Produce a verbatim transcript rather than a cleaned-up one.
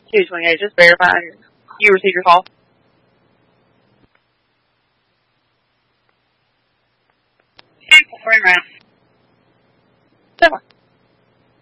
two twenty-eight, just verifying you received your call. Okay, we're in route.